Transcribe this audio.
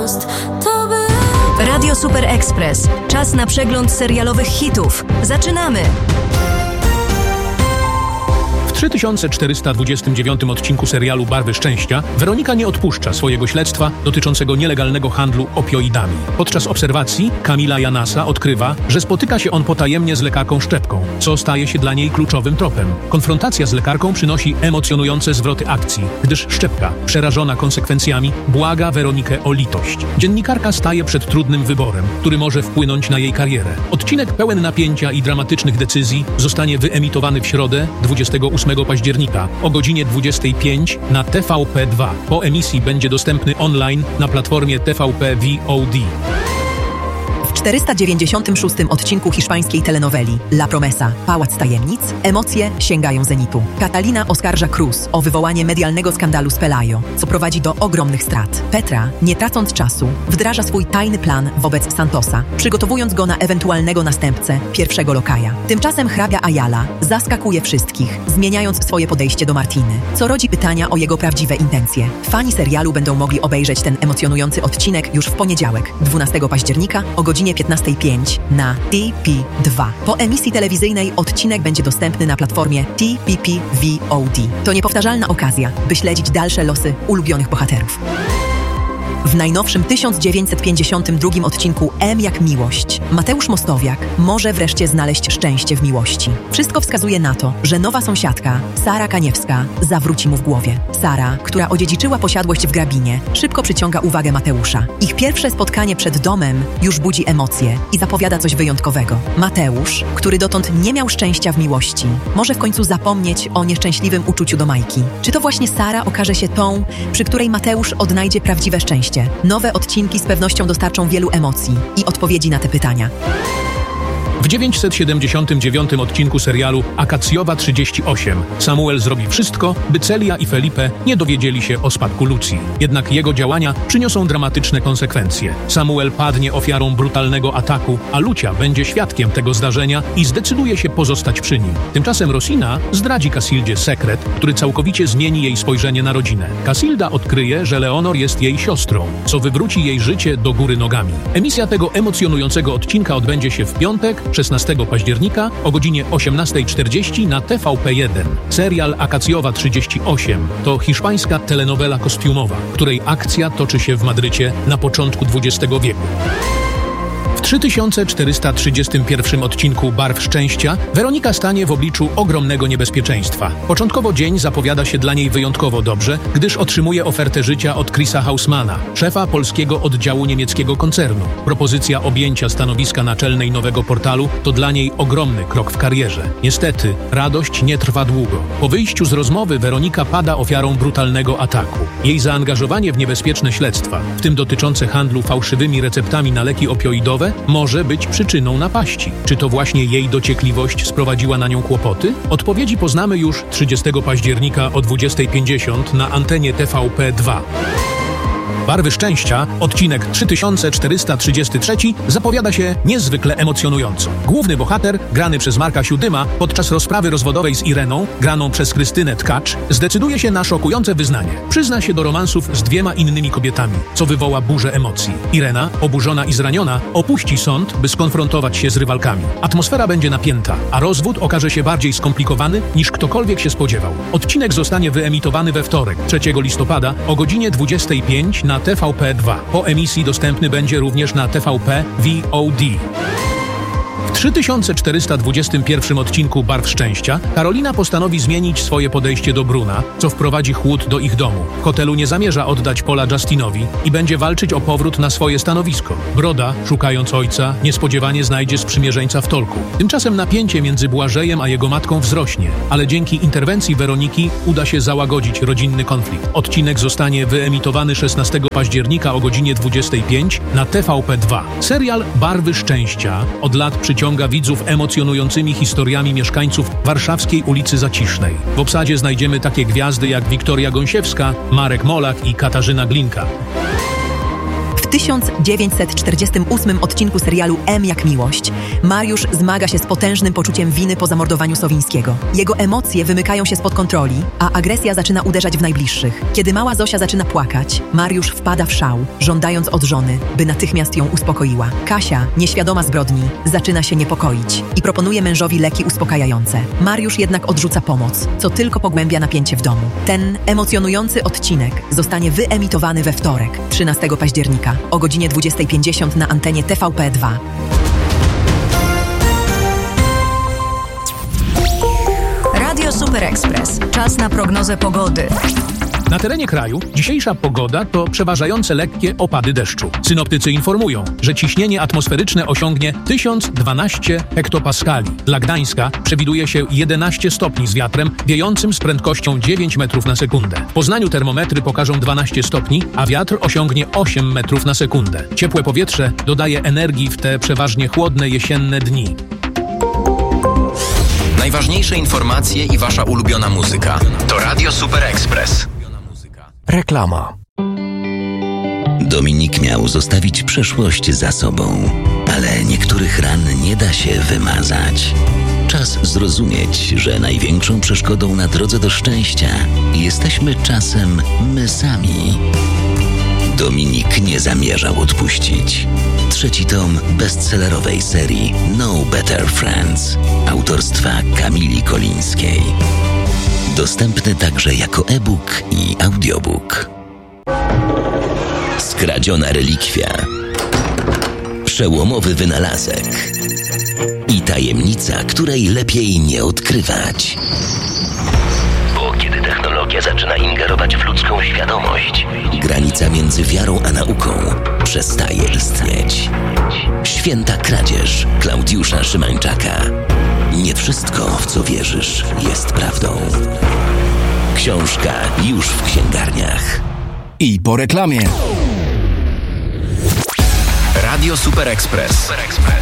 most. To był Radio Super Express. Czas na przegląd serialowych hitów. Zaczynamy! W 3429 odcinku serialu Barwy Szczęścia Weronika nie odpuszcza swojego śledztwa dotyczącego nielegalnego handlu opioidami. Podczas obserwacji Kamila Janasa odkrywa, że spotyka się on potajemnie z lekarką Szczepką, co staje się dla niej kluczowym tropem. Konfrontacja z lekarką przynosi emocjonujące zwroty akcji, gdyż Szczepka, przerażona konsekwencjami, błaga Weronikę o litość. Dziennikarka staje przed trudnym wyborem, który może wpłynąć na jej karierę. Odcinek pełen napięcia i dramatycznych decyzji zostanie wyemitowany w środę 28 października o godzinie 25 na TVP2. Po emisji będzie dostępny online na platformie TVP VOD. W 496 odcinku hiszpańskiej telenoweli La Promesa – Pałac Tajemnic emocje sięgają zenitu. Catalina oskarża Cruz o wywołanie medialnego skandalu z Pelayo, co prowadzi do ogromnych strat. Petra, nie tracąc czasu, wdraża swój tajny plan wobec Santosa, przygotowując go na ewentualnego następcę pierwszego lokaja. Tymczasem hrabia Ayala zaskakuje wszystkich, zmieniając swoje podejście do Martiny, co rodzi pytania o jego prawdziwe intencje. Fani serialu będą mogli obejrzeć ten emocjonujący odcinek już w poniedziałek, 12 października o godzinie 15:05 na TP2. Po emisji telewizyjnej odcinek będzie dostępny na platformie TPP VOD. To niepowtarzalna okazja, by śledzić dalsze losy ulubionych bohaterów. W najnowszym 1952 odcinku M jak miłość Mateusz Mostowiak może wreszcie znaleźć szczęście w miłości. Wszystko wskazuje na to, że nowa sąsiadka, Sara Kaniewska, zawróci mu w głowie. Sara, która odziedziczyła posiadłość w Grabinie, szybko przyciąga uwagę Mateusza. Ich pierwsze spotkanie przed domem już budzi emocje i zapowiada coś wyjątkowego. Mateusz, który dotąd nie miał szczęścia w miłości, może w końcu zapomnieć o nieszczęśliwym uczuciu do Majki. Czy to właśnie Sara okaże się tą, przy której Mateusz odnajdzie prawdziwe szczęście? Nowe odcinki z pewnością dostarczą wielu emocji i odpowiedzi na te pytania. W 979 odcinku serialu Akacjowa 38 Samuel zrobi wszystko, by Celia i Felipe nie dowiedzieli się o spadku Lucji. Jednak jego działania przyniosą dramatyczne konsekwencje. Samuel padnie ofiarą brutalnego ataku, a Lucia będzie świadkiem tego zdarzenia i zdecyduje się pozostać przy nim. Tymczasem Rosina zdradzi Casildzie sekret, który całkowicie zmieni jej spojrzenie na rodzinę. Casilda odkryje, że Leonor jest jej siostrą, co wywróci jej życie do góry nogami. Emisja tego emocjonującego odcinka odbędzie się w piątek, 16 października o godzinie 18:40 na TVP1. Serial Akacjowa 38 to hiszpańska telenowela kostiumowa, której akcja toczy się w Madrycie na początku XX wieku. W 3431 odcinku Barw Szczęścia Weronika stanie w obliczu ogromnego niebezpieczeństwa. Początkowo dzień zapowiada się dla niej wyjątkowo dobrze, gdyż otrzymuje ofertę życia od Chrisa Hausmana, szefa polskiego oddziału niemieckiego koncernu. Propozycja objęcia stanowiska naczelnej nowego portalu to dla niej ogromny krok w karierze. Niestety, radość nie trwa długo. Po wyjściu z rozmowy Weronika pada ofiarą brutalnego ataku. Jej zaangażowanie w niebezpieczne śledztwa, w tym dotyczące handlu fałszywymi receptami na leki opioidowe, może być przyczyną napaści. Czy to właśnie jej dociekliwość sprowadziła na nią kłopoty? Odpowiedzi poznamy już 30 października o 20:50 na antenie TVP2. Barwy Szczęścia, odcinek 3433, zapowiada się niezwykle emocjonująco. Główny bohater, grany przez Marka Siódyma, podczas rozprawy rozwodowej z Ireną, graną przez Krystynę Tkacz, zdecyduje się na szokujące wyznanie. Przyzna się do romansów z dwiema innymi kobietami, co wywoła burzę emocji. Irena, oburzona i zraniona, opuści sąd, by skonfrontować się z rywalkami. Atmosfera będzie napięta, a rozwód okaże się bardziej skomplikowany, niż ktokolwiek się spodziewał. Odcinek zostanie wyemitowany we wtorek, 3 listopada, o godzinie 25 na TVP2. Po emisji dostępny będzie również na TVP VOD. W 3421 odcinku Barw Szczęścia Karolina postanowi zmienić swoje podejście do Bruna, co wprowadzi chłód do ich domu. W hotelu nie zamierza oddać Paula Justinowi i będzie walczyć o powrót na swoje stanowisko. Broda, szukając ojca, niespodziewanie znajdzie sprzymierzeńca w Tolku. Tymczasem napięcie między Błażejem a jego matką wzrośnie, ale dzięki interwencji Weroniki uda się załagodzić rodzinny konflikt. Odcinek zostanie wyemitowany 16 października o godzinie 25 na TVP2. Serial Barwy Szczęścia od lat przyciąga widzów emocjonującymi historiami mieszkańców warszawskiej ulicy Zacisznej. W obsadzie znajdziemy takie gwiazdy jak Wiktoria Gąsiewska, Marek Molak i Katarzyna Glinka. W 1948 odcinku serialu M jak miłość Mariusz zmaga się z potężnym poczuciem winy po zamordowaniu Sowińskiego. Jego emocje wymykają się spod kontroli, a agresja zaczyna uderzać w najbliższych. Kiedy mała Zosia zaczyna płakać, Mariusz wpada w szał, żądając od żony, by natychmiast ją uspokoiła. Kasia, nieświadoma zbrodni, zaczyna się niepokoić i proponuje mężowi leki uspokajające. Mariusz jednak odrzuca pomoc, co tylko pogłębia napięcie w domu. Ten emocjonujący odcinek zostanie wyemitowany we wtorek, 13 października o godzinie 20:50 na antenie TVP2. Radio Super Express. Czas na prognozę pogody. Na terenie kraju dzisiejsza pogoda to przeważające lekkie opady deszczu. Synoptycy informują, że ciśnienie atmosferyczne osiągnie 1012 hektopaskali. Dla Gdańska przewiduje się 11 stopni z wiatrem wiejącym z prędkością 9 metrów na sekundę. W Poznaniu termometry pokażą 12 stopni, a wiatr osiągnie 8 metrów na sekundę. Ciepłe powietrze dodaje energii w te przeważnie chłodne jesienne dni. Najważniejsze informacje i wasza ulubiona muzyka. To Radio Super Express. Reklama. Dominik miał zostawić przeszłość za sobą, ale niektórych ran nie da się wymazać. Czas zrozumieć, że największą przeszkodą na drodze do szczęścia jesteśmy czasem my sami. Dominik nie zamierzał odpuścić. 3. tom bestsellerowej serii No Better Friends autorstwa Kamili Kolińskiej. Dostępny także jako e-book i audiobook. Skradziona relikwia. Przełomowy wynalazek. I tajemnica, której lepiej nie odkrywać. Bo kiedy technologia zaczyna ingerować w ludzką świadomość, granica między wiarą a nauką przestaje istnieć. Święta kradzież Klaudiusza Szymańczaka. Nie wszystko, w co wierzysz, jest prawdą. Książka już w księgarniach. I po reklamie. Radio Super Express.